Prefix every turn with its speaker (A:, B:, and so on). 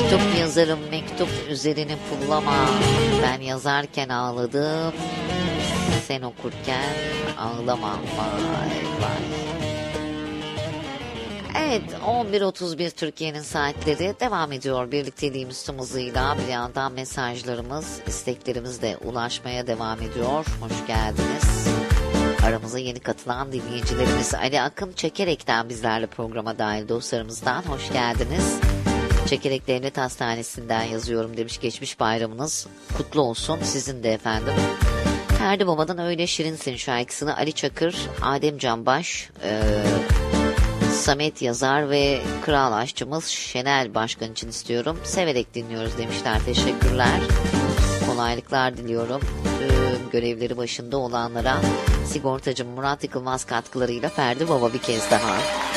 A: Mektup yazarım, mektup üzerini pullama. Ben yazarken ağladım, sen okurken ağlama. Vay vay. Evet, 11.31 Türkiye'nin saatleri devam ediyor. Birlikteliğimiz tüm hızıyla bir yandan mesajlarımız, isteklerimiz de ulaşmaya devam ediyor. Hoş geldiniz. Aramıza yeni katılan dinleyicilerimiz Ali Akın Çekerek'ten bizlerle programa dahil dostlarımızdan hoş geldiniz. Çekerek Devlet Hastanesi'nden yazıyorum demiş, geçmiş bayramınız kutlu olsun sizin de efendim. Ferdi Baba'dan Öyle Şirinsin şarkısını Ali Çakır, Adem Canbaş, Samet Yazar ve Kral Aşçımız Şenel Başkan için istiyorum. Severek dinliyoruz demişler. Teşekkürler. Kolaylıklar diliyorum. Tüm görevleri başında olanlara sigortacı Murat Yıkılmaz katkılarıyla Ferdi Baba bir kez daha.